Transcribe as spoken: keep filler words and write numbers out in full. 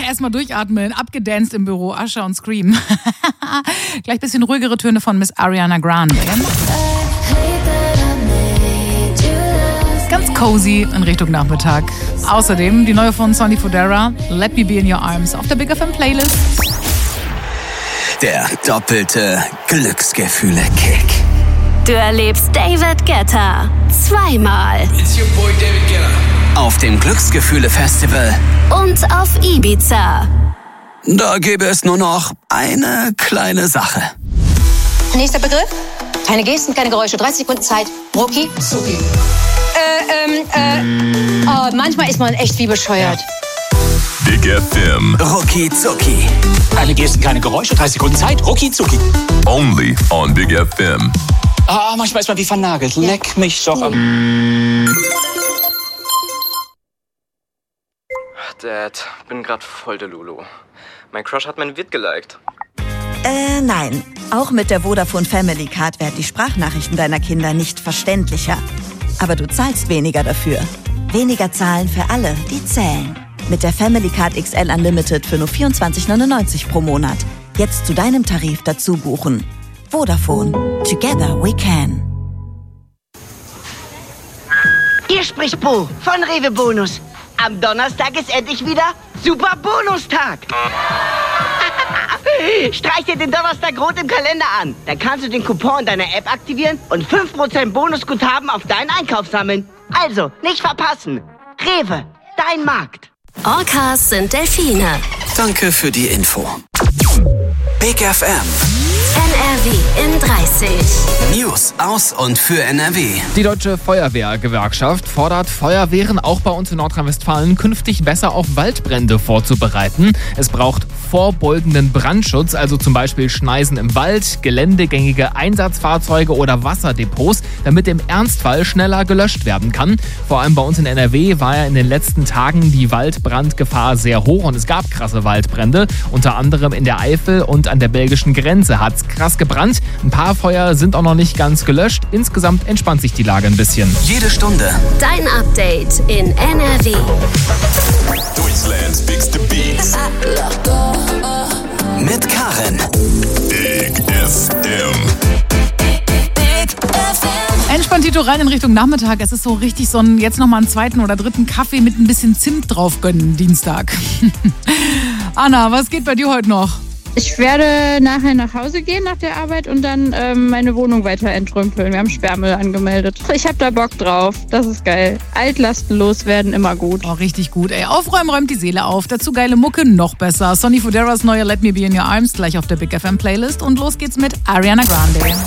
erstmal durchatmen, abgedanced im Büro, Usher und Scream. Gleich ein bisschen ruhigere Töne von Miss Ariana Grande. Ganz cozy in Richtung Nachmittag. Außerdem die neue von Sonny Fodera, Let Me Be in Your Arms, auf der Big F M Playlist. Der doppelte Glücksgefühle-Kick. Du erlebst David Guetta zweimal. It's your boy David Guetta. Auf dem Glücksgefühle-Festival. Und auf Ibiza. Da gäbe es nur noch eine kleine Sache. Nächster Begriff. Keine Gesten, keine Geräusche. dreißig Sekunden Zeit. Rucki. Zuki. Äh, ähm, äh. Oh, manchmal ist man echt wie bescheuert. Big F M. Rucki Zucki. Keine Gesten, keine Geräusche, dreißig Sekunden Zeit. Rucki Zuki. Only on Big F M. Ah, manchmal ist man wie vernagelt. Leck mich doch am... Dad, bin grad voll der Lulu. Mein Crush hat mein Vid geliked. Äh, nein. Auch mit der Vodafone Family Card werden die Sprachnachrichten deiner Kinder nicht verständlicher. Aber du zahlst weniger dafür. Weniger zahlen für alle, die zählen. Mit der Family Card X L Unlimited für nur vierundzwanzig neunundneunzig pro Monat. Jetzt zu deinem Tarif dazu buchen. Vodafone. Together we can. Hier spricht Bo von Rewe Bonus. Am Donnerstag ist endlich wieder Super Bonustag. Streich dir den Donnerstag rot im Kalender an. Dann kannst du den Coupon deiner App aktivieren und fünf Prozent Bonusguthaben auf deinen Einkauf sammeln. Also, nicht verpassen. Rewe, dein Markt. Orcas sind Delfine. Danke für die Info. Big F M. N R W in dreißig. News aus und für N R W. Die Deutsche Feuerwehrgewerkschaft fordert Feuerwehren auch bei uns in Nordrhein-Westfalen künftig besser auf Waldbrände vorzubereiten. Es braucht vorbeugenden Brandschutz, also zum Beispiel Schneisen im Wald, geländegängige Einsatzfahrzeuge oder Wasserdepots, damit im Ernstfall schneller gelöscht werden kann. Vor allem bei uns in N R W war ja in den letzten Tagen die Waldbrandgefahr sehr hoch und es gab krasse Waldbrände. Unter anderem in der Eifel und an der belgischen Grenze hat es krass gebrannt. Ein paar Feuer sind auch noch nicht ganz gelöscht. Insgesamt entspannt sich die Lage ein bisschen. Jede Stunde Dein Update in N R W. Deutschlands Bigste Beats. mit Karin. Big F M. Entspanntito rein in Richtung Nachmittag. Es ist so richtig so ein, jetzt nochmal einen zweiten oder dritten Kaffee mit ein bisschen Zimt drauf gönnen, Dienstag. Anna, was geht bei dir heute noch? Ich werde nachher nach Hause gehen nach der Arbeit und dann ähm, meine Wohnung weiter entrümpeln. Wir haben Sperrmüll angemeldet. Ich habe da Bock drauf. Das ist geil. Altlasten loswerden, immer gut. Oh, richtig gut, ey. Aufräumen räumt die Seele auf. Dazu geile Mucke, noch besser. Sonny Foderas neue Let Me Be in Your Arms, gleich auf der Big F M Playlist. Und los geht's mit Ariana Grande.